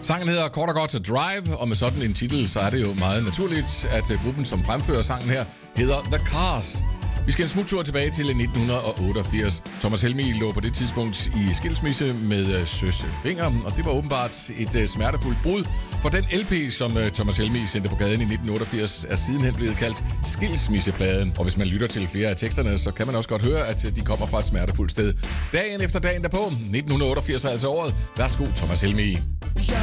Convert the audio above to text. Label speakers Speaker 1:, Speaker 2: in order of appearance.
Speaker 1: Sangen hedder kort og godt Drive, og med sådan en titel, så er det jo meget naturligt, at gruppen, som fremfører sangen her, hedder The Cars. Vi skal en smuttur tilbage til 1988. Thomas Helmig lå på det tidspunkt i skilsmisse med Søs Fenger, og det var åbenbart et smertefuldt brud. For den LP, som Thomas Helmig sendte på gaden i 1988, er sidenhen blevet kaldt Skilsmissepladen. Og hvis man lytter til flere af teksterne, så kan man også godt høre, at de kommer fra et smertefuldt sted. Dagen efter dagen derpå, 1988 er altså året. Værsgo, Thomas Helmig.